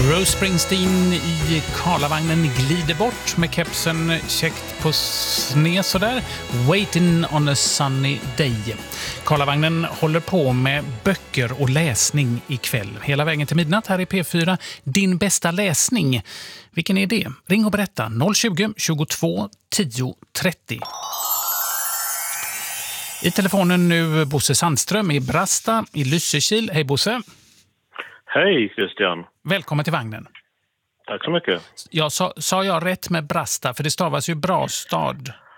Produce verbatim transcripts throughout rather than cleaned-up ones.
Bruce Springsteen i Karlavagnen glider bort med kepsen käckt på sned sådär. Waiting on a sunny day. Karlavagnen håller på med böcker och läsning ikväll. Hela vägen till midnatt här i P fyra. Din bästa läsning. Vilken är det? Ring och berätta. noll tjugo, tjugotvå, tio, trettio. I telefonen nu Bosse Sandström i Brasta i Lysekil. Hej Bosse. Hej Christian. Välkommen till vagnen. Tack så mycket. Jag sa, sa jag rätt med Brasta? För det stavas ju Brastad.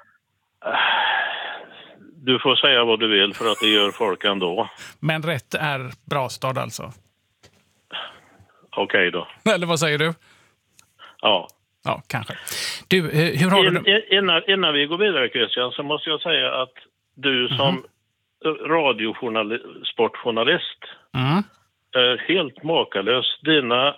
Du får säga vad du vill för att det gör folk ändå. Men rätt är Brastad alltså? Okej då. Eller vad säger du? Ja. Ja, kanske. Du, hur har In, du det? Innan, innan vi går vidare Christian så måste jag säga att du som mm. radiosportjournalist Mm. är helt makalös. Dina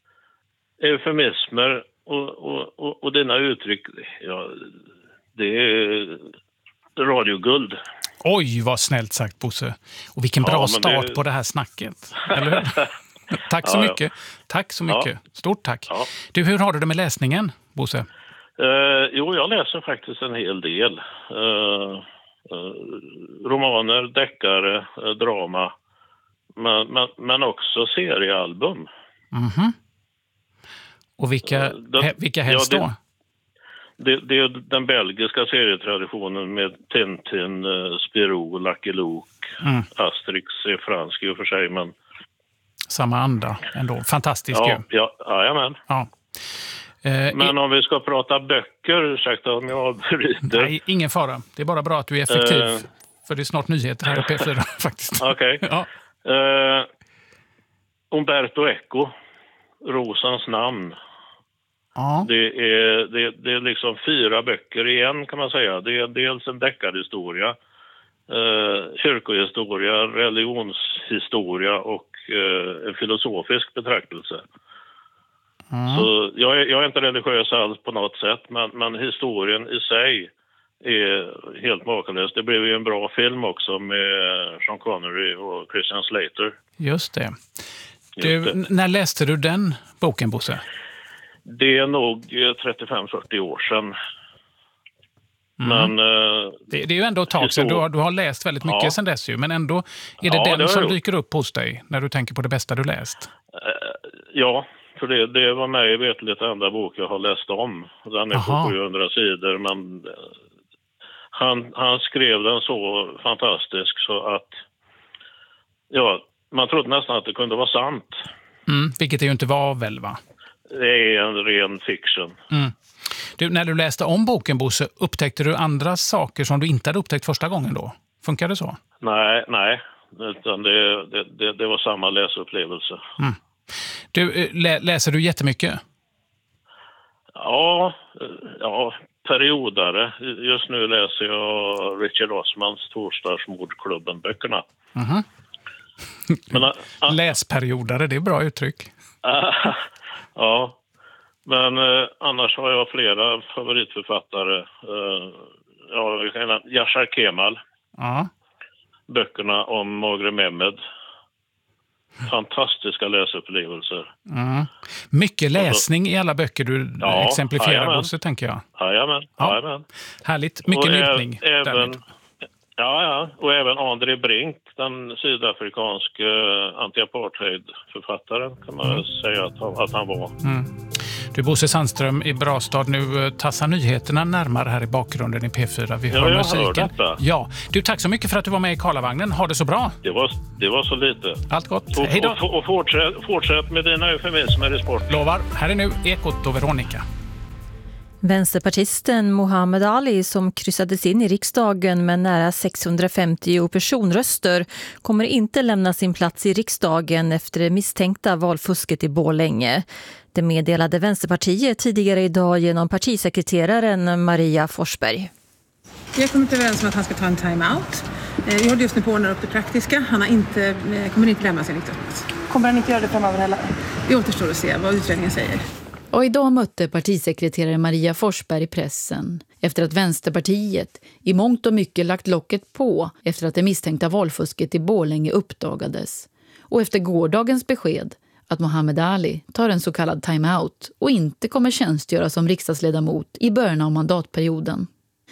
eufemismer och, och, och, och dina uttryck, ja, det är radioguld. Oj, vad snällt sagt Bosse. Och vilken bra ja, start det... på det här snacket. Eller hur? Tack så ja, mycket. Ja. Tack så mycket. Ja. Stort tack. Ja. Du, hur har du det med läsningen, Bosse? Uh, jo, jag läser faktiskt en hel del. Uh, uh, romaner, deckare, uh, drama. Men, men, men också seriealbum. Mhm. Och vilka, Uh, det, he, vilka helst ja, då? Det, det, det är den belgiska serietraditionen med Tintin, uh, Spirou, Lucky Luke, Mm. Asterix är fransk i och för sig, men... Samma anda ändå. Fantastisk Ja, ju. ja, jajamän. Ja. Eh, Men om vi ska prata böcker, ursäkta om jag avbryter. Nej, ingen fara. Det är bara bra att du är effektiv. Uh, för det är snart nyheter här i P fyra faktiskt. Okej. Okay. Ja. Uh, Umberto Eco, Rosans namn. Ja. Det är, det, det är liksom fyra böcker igen kan man säga. Det är dels en deckarhistoria, uh, kyrkohistoria, religionshistoria och uh, en filosofisk betraktelse. Mm. Så jag är, jag är inte religiös alls på något sätt, men, men historien i sig är helt makalös. Det blev ju en bra film också med Sean Connery och Christian Slater. Just det. Du, Just det. När läste du den boken, Bosse? Det är nog trettiofem fyrtio år sedan. Mm. Men, uh, det, det är ju ändå ett tag sedan. Du har, du har läst väldigt mycket ja. sedan dess ju. Men ändå är det ja, den det som gjort. dyker upp hos dig när du tänker på det bästa du läst? Uh, ja, för det, det var mig vetligt enda bok jag har läst om. Den är Aha. på sjuhundra sidor, men uh, han, han skrev den så fantastisk så att ja, man trodde nästan att det kunde vara sant. Mm, vilket det ju inte var väl, va? Det är en ren fiction. Mm. Du, när du läste om boken, Bosse, upptäckte du andra saker som du inte hade upptäckt första gången då? Funkar det så? Nej, nej. Utan det, det, det, det var samma läsupplevelse. Mm. Du, lä, läser du jättemycket? Ja, ja, periodare. Just nu läser jag Richard Osmans Torsdagsmordklubben-böckerna. Mm-hmm. Men, uh, läsperiodare, det är bra uttryck. Uh, ja, men uh, annars har jag flera favoritförfattare. Uh, ja, Yashar Kemal. Uh. Böckerna om Magre Mehmed. Fantastiska läsupplevelser. Mm. Mycket läsning i alla böcker du ja, exemplifierar, Bosse, tänker jag. Jajamän, ja. jajamän. Härligt, mycket och njutning. Ä- även, ja, ja, och även André Brink, den sydafrikanske anti-apartheid-författaren, kan man mm. säga att han, att han var. Mm. Du, Bosse Sandström i Brastad, nu tassar nyheterna närmare här i bakgrunden i P fyra. Vi hör ja, jag musiken. Hör detta. Ja, du, tack så mycket för att du var med i Karlavagnen. Ha det så bra. Det var, det var så lite. Allt gott. Och, Hej då. Och, och fortsätt, fortsätt med dina eufemismer i sport. Lovar. Här är nu Ekot och Veronica. Vänsterpartisten Mohammed Ali, som kryssades in i riksdagen med nära sexhundrafemtio personröster, kommer inte lämna sin plats i riksdagen efter det misstänkta valfusket i Borlänge. Det meddelade Vänsterpartiet tidigare idag genom partisekreteraren Maria Forsberg. Vi har kommit överens om att han ska ta en time-out. Vi håller just nu på att ordna upp det praktiska. Han har inte, kommer inte lämna sin riksdagsplats. Kommer han inte göra det framöver heller? Det återstår att se vad utredningen säger. Och idag mötte partisekreterare Maria Forsberg pressen efter att Vänsterpartiet i mångt och mycket lagt locket på efter att det misstänkta valfusket i Borlänge uppdagades och efter gårdagens besked att Muhammad Ali tar en så kallad timeout och inte kommer tjänstgöra som riksdagsledamot i början av mandatperioden.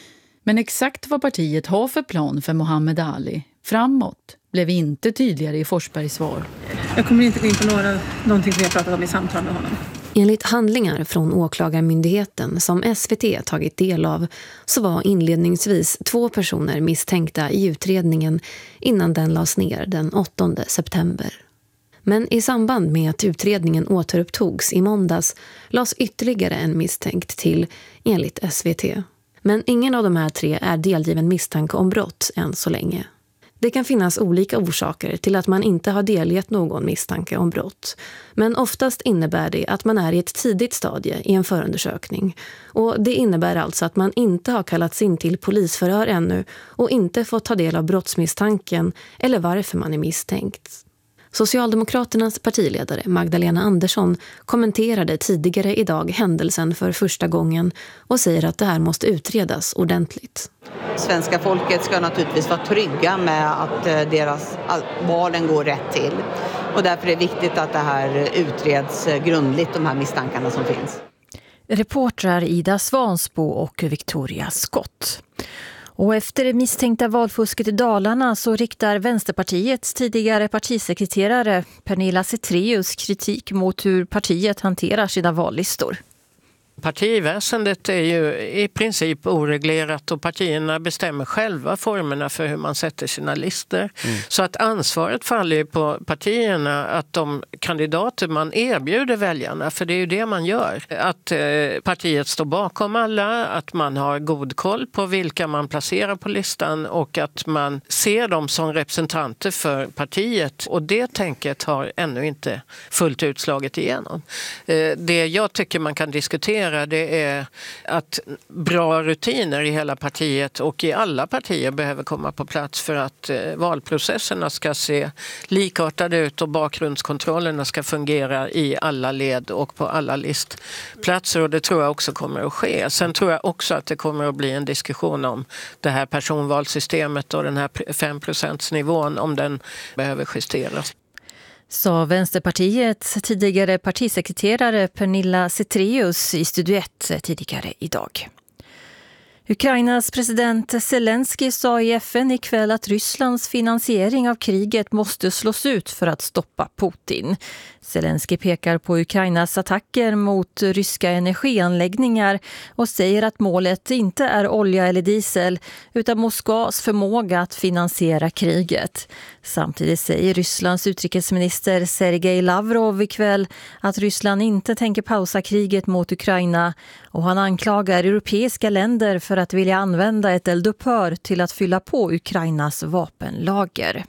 Men exakt vad partiet har för plan för Muhammad Ali framåt blev inte tydligare i Forsbergs svar. Jag kommer inte gå in på några, någonting som jag pratat om i samtal med honom. Enligt handlingar från åklagarmyndigheten som S V T tagit del av så var inledningsvis två personer misstänkta i utredningen innan den lades ner den åttonde september. Men i samband med att utredningen återupptogs i måndags lades ytterligare en misstänkt till enligt S V T. Men ingen av de här tre är delgiven misstanke om brott än så länge. Det kan finnas olika orsaker till att man inte har delgett någon misstanke om brott. Men oftast innebär det att man är i ett tidigt stadie i en förundersökning. Och det innebär alltså att man inte har kallats in till polisförhör ännu och inte fått ta del av brottsmisstanken eller varför man är misstänkt. Socialdemokraternas partiledare Magdalena Andersson kommenterade tidigare idag händelsen för första gången och säger att det här måste utredas ordentligt. Svenska folket ska naturligtvis vara trygga med att deras valen går rätt till. Och därför är det viktigt att det här utreds grundligt, de här misstankarna som finns. Reportrar Ida Svansbo och Victoria Skott. Och efter det misstänkta valfusket i Dalarna så riktar Vänsterpartiets tidigare partisekreterare Pernilla Zethraeus kritik mot hur partiet hanterar sina vallistor. Partiväsendet är ju i princip oreglerat och partierna bestämmer själva formerna för hur man sätter sina listor. Mm. Så att ansvaret faller ju på partierna att de kandidater man erbjuder väljarna, för det är ju det man gör. Att eh, partiet står bakom alla, att man har god koll på vilka man placerar på listan och att man ser dem som representanter för partiet. Och det tänket har ännu inte fullt utslaget igenom. Eh, det jag tycker man kan diskutera det är att bra rutiner i hela partiet och i alla partier behöver komma på plats för att valprocesserna ska se likartade ut och bakgrundskontrollerna ska fungera i alla led och på alla listplatser, och det tror jag också kommer att ske. Sen tror jag också att det kommer att bli en diskussion om det här personvalssystemet och den här fem procent-nivån, om den behöver justeras. Sa Vänsterpartiets tidigare partisekreterare Pernilla Zethraeus i Studio ett tidigare idag. Ukrainas president Zelensky sa i F N ikväll att Rysslands finansiering av kriget måste slås ut för att stoppa Putin. Zelensky pekar på Ukrainas attacker mot ryska energianläggningar och säger att målet inte är olja eller diesel utan Moskvas förmåga att finansiera kriget. Samtidigt säger Rysslands utrikesminister Sergej Lavrov ikväll att Ryssland inte tänker pausa kriget mot Ukraina, och han anklagar europeiska länder för att vilja använda ett eldupphör till att fylla på Ukrainas vapenlager.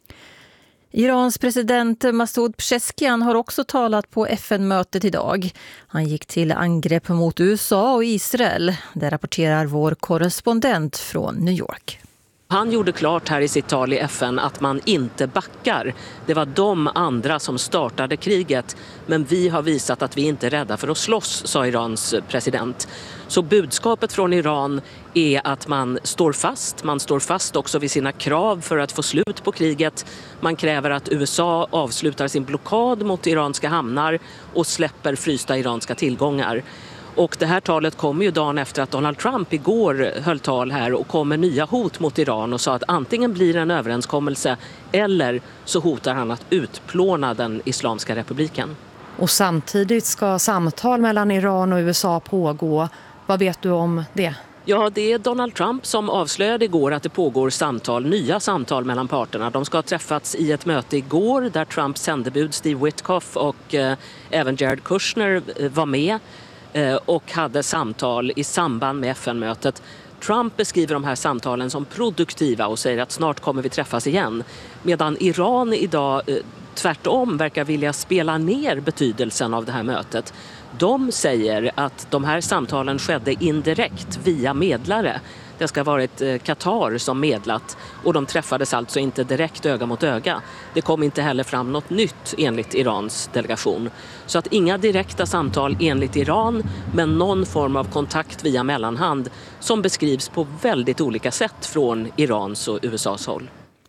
Irans president Masoud Pezeshkian har också talat på F N-mötet idag. Han gick till angrepp mot U S A och Israel. Det rapporterar vår korrespondent från New York. Han gjorde klart här i sitt tal i F N att man inte backar. Det var de andra som startade kriget. Men vi har visat att vi inte är rädda för att slåss, sa Irans president. Så budskapet från Iran är att man står fast. Man står fast också vid sina krav för att få slut på kriget. Man kräver att U S A avslutar sin blockad mot iranska hamnar och släpper frysta iranska tillgångar. Och det här talet kommer ju dagen efter att Donald Trump igår höll tal här och kom med nya hot mot Iran och sa att antingen blir det en överenskommelse eller så hotar han att utplåna den Islamiska republiken. Och samtidigt ska samtal mellan Iran och U S A pågå. Vad vet du om det? Ja, det är Donald Trump som avslöjade igår att det pågår samtal, nya samtal mellan parterna. De ska ha träffats i ett möte igår där Trumps sändebud Steve Witkoff och eh, även Jared Kushner eh, var med och hade samtal i samband med F N-mötet. Trump beskriver de här samtalen som produktiva och säger att snart kommer vi träffas igen. Medan Iran idag tvärtom verkar vilja spela ner betydelsen av det här mötet. De säger att de här samtalen skedde indirekt via medlare. Det ska ha varit Qatar som medlat och de träffades alltså inte direkt öga mot öga. Det kom inte heller fram något nytt enligt Irans delegation. Så att inga direkta samtal enligt Iran, men någon form av kontakt via mellanhand som beskrivs på väldigt olika sätt från Irans och U S As håll.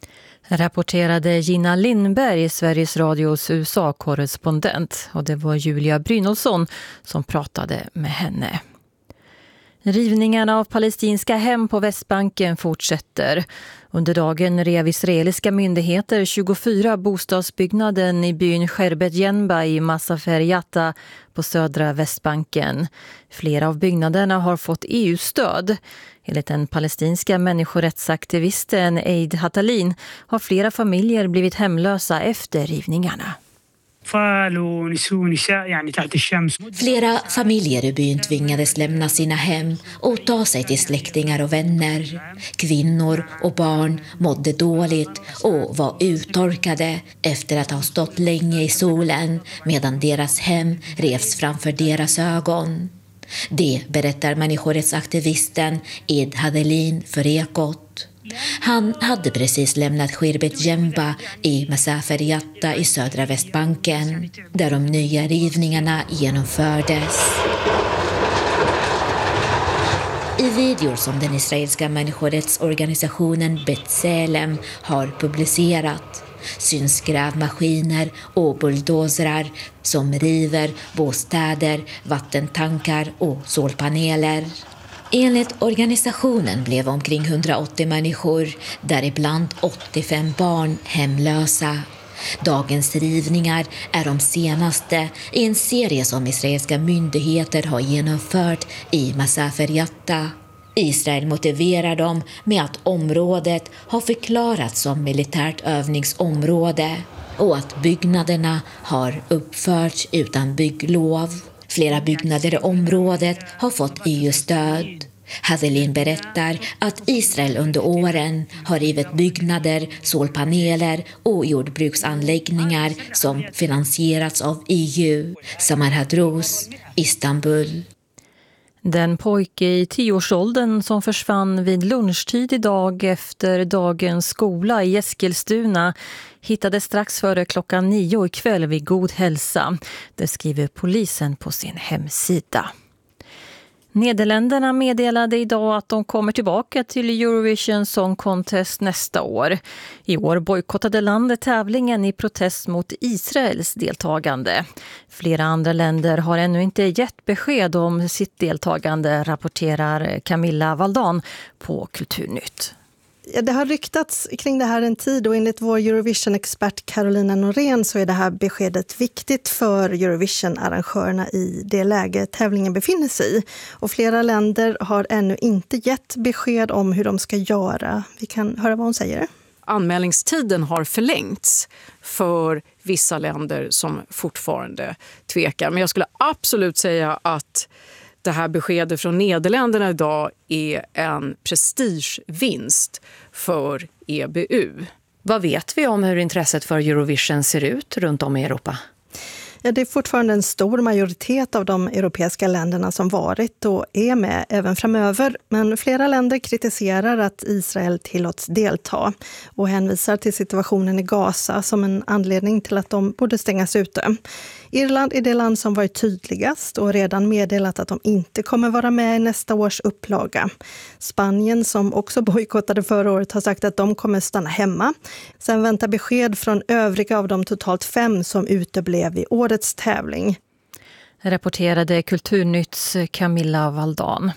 Rapporterade Gina Lindberg, Sveriges Radios U S A-korrespondent. Och det var Julia Brynolfsson som pratade med henne. Rivningarna av palestinska hem på Västbanken fortsätter. Under dagen rev israeliska myndigheter tjugofyra bostadsbyggnaden i byn Sherbet Yenba i Masafer Yatta på södra Västbanken. Flera av byggnaderna har fått E U-stöd. Enligt den palestinska människorättsaktivisten Eid Hatalin har flera familjer blivit hemlösa efter rivningarna. Flera familjer i byn tvingades lämna sina hem och ta sig till släktingar och vänner. Kvinnor och barn mådde dåligt och var uttorkade efter att ha stått länge i solen medan deras hem revs framför deras ögon. Det berättar människorättsaktivisten Eid Hatalin för Ekot. Han hade precis lämnat Sherbet Yenba i Masafer Yatta i södra Västbanken, där de nya rivningarna genomfördes. I videor som den israeliska människorättsorganisationen B'Tselem har publicerat syns grävmaskiner och bulldozrar som river bostäder, vattentankar och solpaneler. Enligt organisationen blev omkring hundraåttio människor, däribland åttiofem barn, hemlösa. Dagens rivningar är de senaste i en serie som israeliska myndigheter har genomfört i Masafer Yatta. Israel motiverar dem med att området har förklarats som militärt övningsområde och att byggnaderna har uppförts utan bygglov. Flera byggnader i området har fått E U-stöd. Hatalin berättar att Israel under åren har rivit byggnader, solpaneler och jordbruksanläggningar som finansierats av E U. Samar Hadrous, Istanbul. Den pojke i tioårsåldern som försvann vid lunchtid idag efter dagens skola i Eskilstuna hittades strax före klockan nio ikväll vid god hälsa. Det skriver polisen på sin hemsida. Nederländerna meddelade idag att de kommer tillbaka till Eurovision Song Contest nästa år. I år bojkottade landet tävlingen i protest mot Israels deltagande. Flera andra länder har ännu inte gett besked om sitt deltagande, rapporterar Camilla Valdan på Kulturnytt. Ja, det har ryktats kring det här en tid och enligt vår Eurovision-expert Carolina Norén så är det här beskedet viktigt för Eurovision-arrangörerna i det läge tävlingen befinner sig i. Och flera länder har ännu inte gett besked om hur de ska göra. Vi kan höra vad hon säger. Anmälningstiden har förlängts för vissa länder som fortfarande tvekar. Men jag skulle absolut säga att det här beskedet från Nederländerna idag är en prestigevinst för E B U. Vad vet vi om hur intresset för Eurovision ser ut runt om i Europa? Ja, det är fortfarande en stor majoritet av de europeiska länderna som varit och är med även framöver. Men flera länder kritiserar att Israel tillåts delta och hänvisar till situationen i Gaza som en anledning till att de borde stängas ute. Irland är det land som varit tydligast och redan meddelat att de inte kommer vara med i nästa års upplaga. Spanien, som också bojkottade förra året, har sagt att de kommer stanna hemma. Sen väntar besked från övriga av de totalt fem som uteblev i årets tävling. Rapporterade Kulturnytts Camilla Valdan.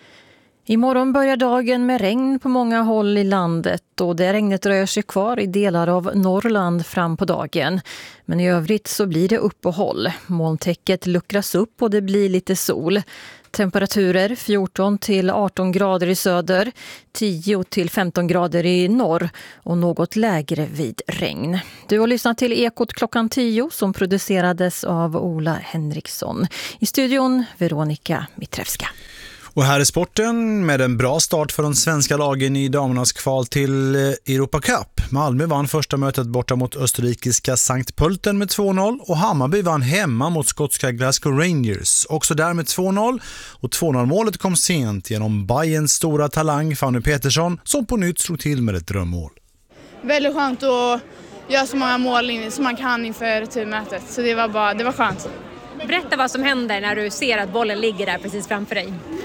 Imorgon börjar dagen med regn på många håll i landet och det regnet rör sig kvar i delar av Norrland fram på dagen. Men i övrigt så blir det uppehåll. Molntäcket luckras upp och det blir lite sol. Temperaturer fjorton till arton grader i söder, tio till femton grader i norr och något lägre vid regn. Du har lyssnat till Ekot klockan tio som producerades av Ola Henriksson. I studion Veronica Mitrevska. Och här är sporten med en bra start för de svenska lagen i damernas kval till Europa Cup. Malmö vann första mötet borta mot österrikiska Sankt Pölten med två noll och Hammarby vann hemma mot skotska Glasgow Rangers. Också där med två noll och två noll-målet kom sent genom Bayerns stora talang Fanny Petersson som på nytt slog till med ett drömmål. Väldigt skönt att göra så många mål som man kan inför turmötet, så det var, bara, det var skönt. Berätta vad som händer när du ser att bollen ligger där precis framför dig.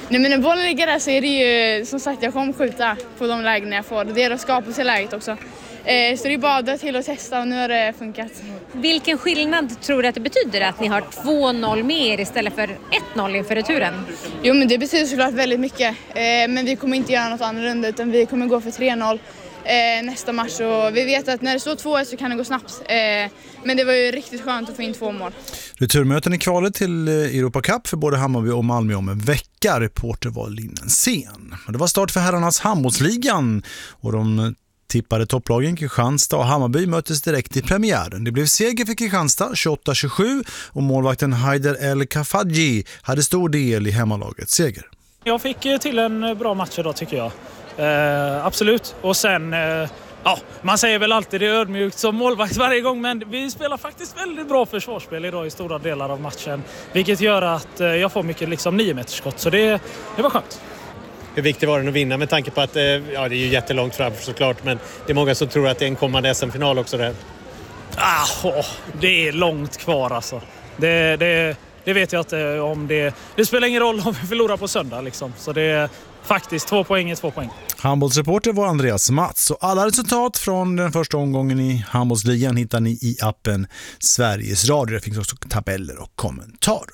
Nej, men när bollen ligger där så är det ju som sagt jag kommer skjuta på de lägen jag får. Det är att skapa sig läget också. Eh, så det är bara till att testa och nu har det funkat. Vilken skillnad tror du att det betyder att ni har två noll mer istället för ett noll inför returen? Jo, men det betyder såklart väldigt mycket. Eh, men vi kommer inte göra något annorlunda utan vi kommer gå för tre noll eh, nästa match. Och vi vet att när det står två ett så kan det gå snabbt. Eh, men det var ju riktigt skönt att få in två mål. Returmöten i kvalet till Europa Cup för både Hammarby och Malmö om en vecka. Reporter var Linnensén. Det var start för herrarnas handbollsligan och de tippade topplagen Kristianstad och Hammarby möttes direkt i premiären. Det blev seger för Kristianstad tjugoåtta tjugosju och målvakten Haider El Kafaji hade stor del i hemmalagets seger. Jag fick till en bra match idag tycker jag. Eh, absolut. Och sen, eh, ja, man säger väl alltid det är ödmjukt som målvakt varje gång, men vi spelar faktiskt väldigt bra försvarsspel idag i stora delar av matchen. Vilket gör att eh, jag får mycket liksom nio meters skott, så det, det var skönt. Hur viktigt var det att vinna med tanke på att ja, det är ju jättelångt fram såklart, men det är många som tror att det är en kommande S M-final också där. Ah, oh, det är långt kvar alltså. Det, det, det vet jag inte om det... Det spelar ingen roll om vi förlorar på söndag liksom. Så det är faktiskt två poäng är två poäng. Handbollsreporter var Andreas Mats och alla resultat från den första omgången i handbollsligan hittar ni i appen Sveriges Radio. Det finns också tabeller och kommentarer.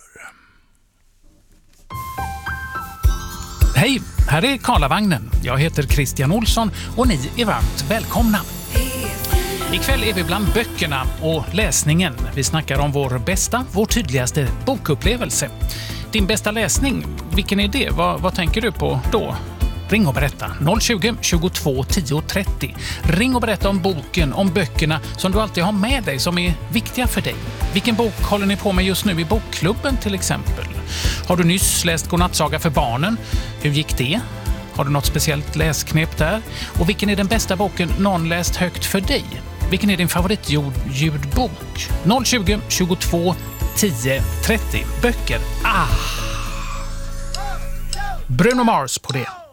Hej, här är Karlavagnen. Jag heter Christian Olsson och ni är varmt välkomna. Ikväll är vi bland böckerna och läsningen. Vi snackar om vår bästa, vår tydligaste bokupplevelse. Din bästa läsning, vilken är det? Vad, vad tänker du på då? Ring och berätta. noll tjugo, tjugotvå, tio, trettio. Ring och berätta om boken, om böckerna som du alltid har med dig som är viktiga för dig. Vilken bok håller ni på med just nu i bokklubben till exempel? Har du nyss läst godnattsaga för barnen? Hur gick det? Har du något speciellt läsknep där? Och vilken är den bästa boken någon läst högt för dig? Vilken är din favoritljudbok? noll tjugo, tjugotvå, tio, trettio. Böcker. Ah! Bruno Mars på det.